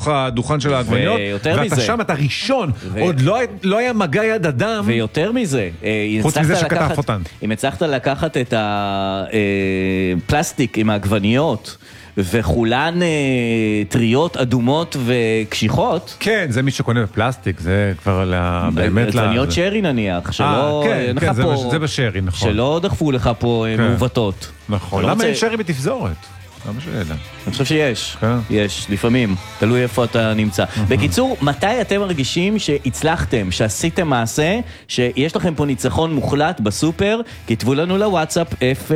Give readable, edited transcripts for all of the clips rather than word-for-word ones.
לתוך הדוכן של העגבניות, ואתה שם, אתה ראשון, עוד לא היה מגע יד אדם. ויותר מזה, חוץ מזה שכתב אותן. אם הצלחת לקחת את הפלסטיק עם העגבניות, וכולן טריות, אדומות וקשיחות. כן, זה מי שקונה בפלסטיק, זה כבר באמת... עגבניות שרי נניח, שלא... כן, זה בשרי, נכון. שלא דחפו לך פה מעוותות. נכון, למה אין שרי בתפזורת? למה שאלה? אני חושב שיש, יש, לפעמים, תלוי איפה אתה נמצא. בקיצור, מתי אתם מרגישים שהצלחתם, שעשיתם מעשה, שיש לכם פה ניצחון מוחלט בסופר? כתבו לנו לוואטסאפ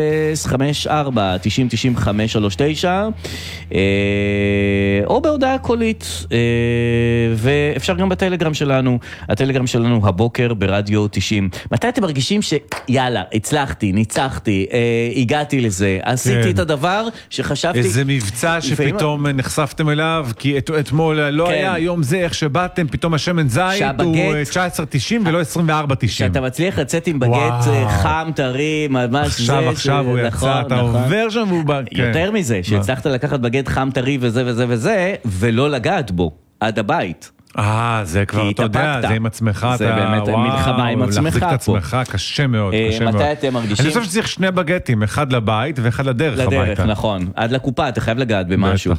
054-909539, או בהודעה קולית, ואפשר גם בטלגרם שלנו, הטלגרם שלנו הבוקר ברדיו 90. מתי אתם מרגישים שיאללה, הצלחתי, ניצחתי, הגעתי לזה, עשיתי את הדבר שחשבתי... איזה מבצע שפתאום נחשפתם אליו, כי אתמול לא היה, היום זה איך שבאתם, פתאום השמן זית הוא 19.90 ולא 24.90. שאתה מצליח לצאת עם בגט חם, טרי, ממש זה. עכשיו הוא יצא, אתה עובר שם והוא בא. יותר מזה, שהצלחת לקחת בגט חם, טרי וזה וזה וזה, ולא לגעת בו, עד הבית. זה כבר, אתה יודע, זה עם עצמך, זה באמת מלחמה עם עצמך פה. להחזיק את עצמך, קשה מאוד, קשה מאוד. מתי אתם מרגישים? אני חושב שצריך שני בגטים, אחד לבית ואחד לדרך הביתה. לדרך, נכון. עד לקופה, אתה חייב לגעת במשהו.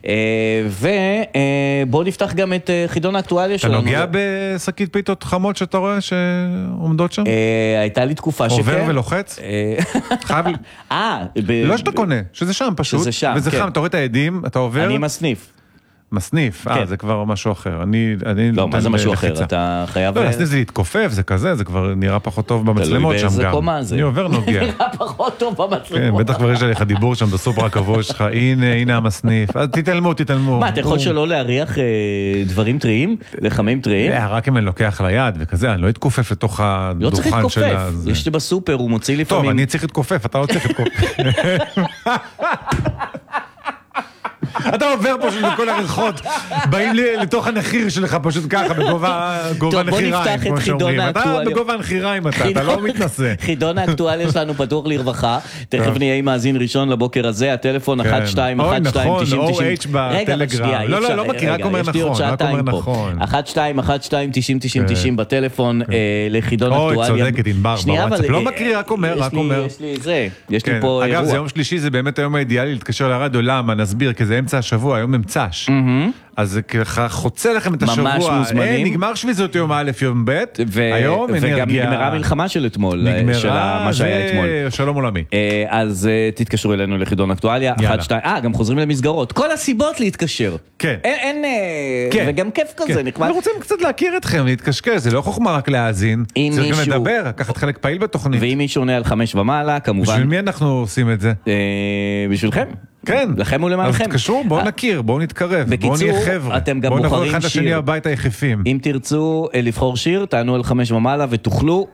ובוא נפתח גם את חידון האקטואליה שלנו. אתה נוגע בשקית פיתות חמות שאתה רואה שעומדות שם? הייתה לי תקופה שכן. עובר ולוחץ? חייב... לא שאתה קונה, שזה שם פשוט. שזה שם, וזה חם, אתה רואה את העדים, אתה עובר... אני מסניף. מסניף, זה כבר משהו אחר. לא, מה זה משהו אחר? אתה חייב... לא, להסניף זה להתכופף, זה כזה, זה כבר נראה פחות טוב במצלמות שם גם. באיזה קומה זה? אני עובר נוגע. נראה פחות טוב במצלמות. כן, בטח כבר יש עליך דיבור שם בסופר הכבוד שלך, הנה המסניף. אז תתעלמו. מה, אתה יכול שלא להריח דברים טריים? לחמים טריים? רק אם אני לוקח ליד וכזה, אני לא אתכופף לתוך הדוכן של... לא צריך להתכופף, יש לי בסופר, הוא מוציא לפעמים... טוב, אני צריך להתכופף, אתה לא צריך להתכופף. אתה עובר פשוט בכל הריחות, באים לתוך הנחיר שלך פשוט ככה, בגובה נחיריים, כמו שאומרים. אתה בגובה הנחיריים, אתה לא מתנסה. חידון האקטואליה שלנו פתוח לרווחה, תכף נהיה עם ראשון לבוקר הזה, הטלפון 12129090. נכון, OH בטלגרם. לא מכיר, רק אומר נכון. 12129090 בטלפון לחידון האקטואליה. אוי, צודקת, ענבר, בוואטסאפ. לא מכיר, רק אומר. יש לי זה, יש לי פה אירוע. אגב, זה יום שלישי, זה באמת היום האידיאלי להתקשר לרדיו, למה? נסביר, כי זה אמצע השבוע, היום אמצש. אז זה ככה חוצה לכם את השבוע. ממש מוזמנים. נגמר שביזות יום א', יום ב', היום אנרגיה. וגם נגמרה מלחמה של אתמול. נגמרה, זה שלום עולמי. אז תתקשרו אלינו לחידון אקטואליה. גם חוזרים למסגרות. כל הסיבות להתקשר. כן. אין, וגם כיף כזה. אנחנו רוצים קצת להכיר אתכם, להתקשקש. זה לא חוכמה רק להאזין. צריך גם לדבר, לקחת חלק פעיל בתוכנית. ואם מישהו עונה על 5 ומעלה, כמובן. בשביל מי אנחנו עושים את זה? בשבילכם. כן. לכם ולמענכם. אז תקשרו, בואו נכיר, בואו נתקרב, בואו נהיה חבר'ה. אתם גם בואו נבוא בוחרים אחד לשני שיר. הביתה יחפים. אם תרצו לבחור שיר, תענו על 5 ומעלה ותוכלו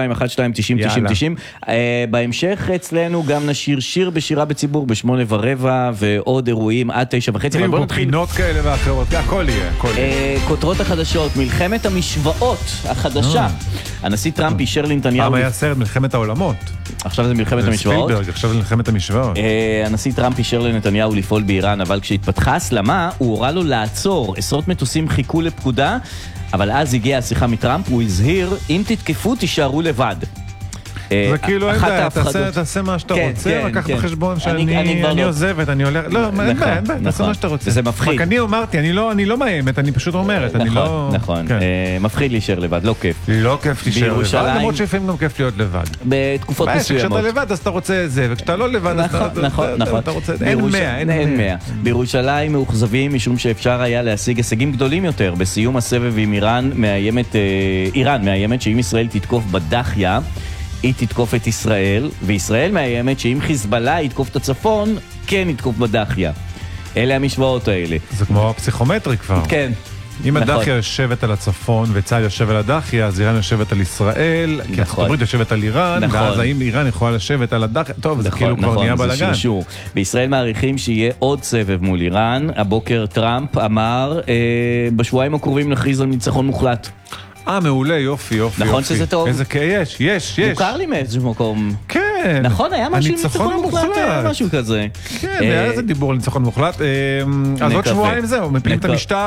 12129090. בהמשך אצלנו גם נשיר שיר בשירה בציבור ב8:15 ועוד אירועים עד 9:30. בואו בחינות כאלה ואחרות, הכל יהיה. כותרות החדשות, מלחמת המשוואות החדשה. הנשיא טראמפ אישר לנתניהו... פעם היה סרט מלחמת העולמות. עכשיו זה מלחמת המשוואות. עכשיו זה מלחמת המשוואות. הנשיא טראמפ אישר לנתניהו לפעול באיראן, אבל כשהתפתחה הסלמה, הוא הורה לו לעצור. עשרות מטוסים חיכו לפקודה, אבל אז הגיעה השיחה מטראמפ, הוא הזהיר, אם תתקפו תישארו לבד. זה כאילו, אין בעיה, תעשה מה שאתה רוצה, רק כך בחשבון שאני עוזבת, אני הולך, לא, אין בעיה, תעשה מה שאתה רוצה. וזה מפחיד. רק אני אמרתי, אני לא מאיימת, אני פשוט אומרת, אני לא... נכון, מפחיד להישאר לבד, לא כיף. לא כיף להישאר לבד, למרות שלפעמים גם כיף להיות לבד. בתקופות מסוימות. כשאתה לבד אז אתה רוצה זה, וכשאתה לא לבד אז אתה רוצה... אין 100. בירושלים מאוכזבים משום שאפשר היה להשיג הישגים גדולים יותר. בסיום הסבב עם איראן מאיימת שאם ישראל תתקוף בדחיה, היא תתקוף את ישראל, וישראל מאיימת שאם חיזבאללה יתקוף את הצפון, כן יתקוף בדחיה. אלה המשוואות האלה. זה כמו הפסיכומטרי כבר. כן. אם הדחיה יושבת על הצפון וצה"ל יושב על הדחיה, אז איראן יושבת על ישראל, כי ארצות הברית יושבת על איראן, ואז האם איראן יכולה לשבת על הדחיה? טוב, זה כאילו כבר נהיה בלגן. בישראל מעריכים שיהיה עוד סבב מול איראן. הבוקר טראמפ אמר, בשבועיים הקרובים נכריז על ניצחון מוחלט. מעולה, יופי. נכון שזה טוב? איזה יש. מוכר לי מאיזשהו מקום. כן. נכון, היה משהו ניצחון מוחלט, משהו כזה. כן, היה איזה דיבור על ניצחון מוחלט. אז עוד שבועיים זהו, מפילים את המשטר.